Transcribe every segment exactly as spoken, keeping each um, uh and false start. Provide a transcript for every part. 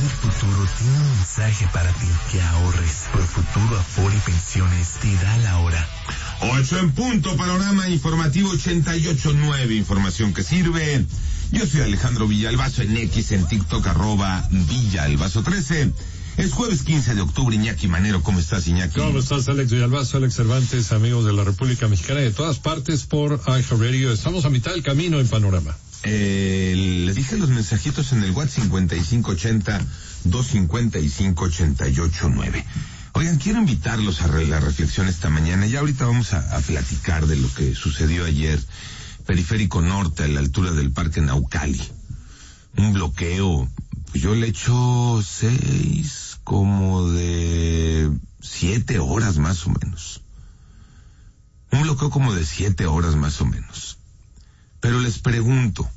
del Futuro tiene un mensaje para ti. Que ahorres. Por Futuro, Afore y Pensiones te da la hora. Ocho en punto, panorama informativo ochenta y ocho nueve, información que sirve. Yo soy Alejandro Villalbazo, en X, en TikTok, arroba Villalbazo trece. Es jueves quince de octubre, Iñaki Manero. ¿Cómo estás, Iñaki? ¿Cómo estás, Alex Villalbazo, Alex Cervantes, amigos de la República Mexicana y de todas partes por iHeartRadio? Estamos a mitad del camino en Panorama. Eh, les dije los mensajitos en el WhatsApp cincuenta y cinco ochenta, doscientos cincuenta y cinco, ochenta y ocho nueve. Oigan, quiero invitarlos a re la reflexión esta mañana. Ya ahorita vamos a, a platicar de lo que sucedió ayer. Periférico Norte, a la altura del Parque Naucali. Un bloqueo, pues yo le echo seis, como de siete horas más o menos. Un bloqueo como de siete horas más o menos. Pero les pregunto,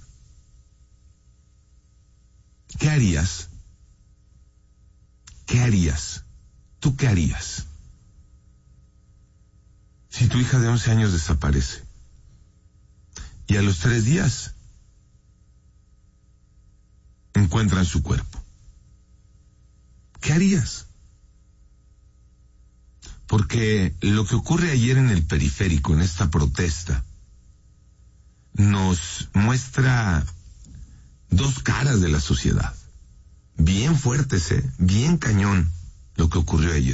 ¿qué harías? ¿Qué harías? ¿Tú qué harías? Si tu hija de once años desaparece y a los tres días encuentran su cuerpo. ¿Qué harías? Porque lo que ocurre ayer en el periférico, en esta protesta, nos muestra dos caras de la sociedad. Bien fuertes, ¿eh? Bien cañón lo que ocurrió ayer.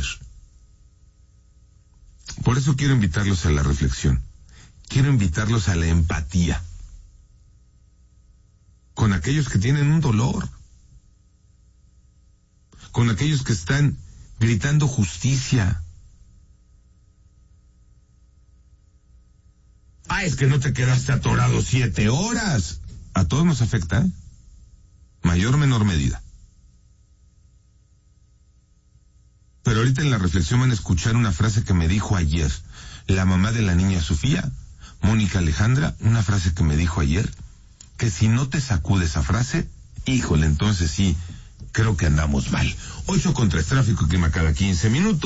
Por eso quiero invitarlos a la reflexión. Quiero invitarlos a la empatía con aquellos que tienen un dolor, con aquellos que están gritando justicia. Ah, es que no te quedaste atorado siete horas. A todos nos afecta, ¿eh? Mayor o menor medida. Pero ahorita en la reflexión van a escuchar una frase que me dijo ayer la mamá de la niña Sofía, Mónica Alejandra, una frase que me dijo ayer, que si no te sacude esa frase, híjole, entonces sí, creo que andamos mal. Ocho con tres, tráfico y clima cada quince minutos.